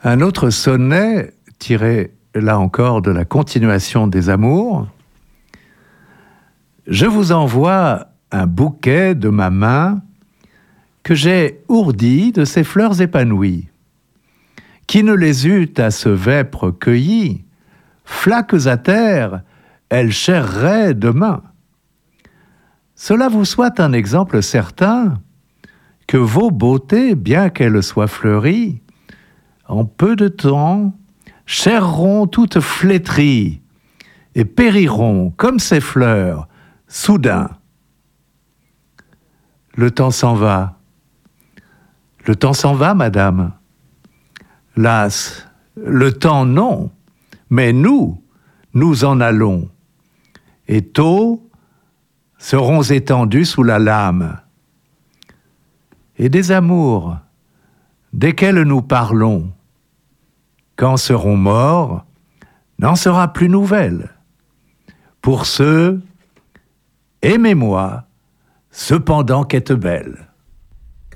Un autre sonnet, tiré là encore de la continuation des amours. Je vous envoie un bouquet de ma main que j'ai ourdi de ces fleurs épanouies. Qui ne les eût à ce vêpre cueillies, flaques à terre, elles chéreraient demain. Cela vous soit un exemple certain que vos beautés, bien qu'elles soient fleuries, en peu de temps, chéreront toutes flétries et périront comme ces fleurs, soudain. Le temps s'en va. Le temps s'en va, madame. Las, le temps non, mais nous en allons. Et tôt, serons étendus sous la lame. Et des amours, desquels nous parlons, quand seront morts, n'en sera plus nouvelle. Pour ceux, aimez-moi, cependant qu'être belle.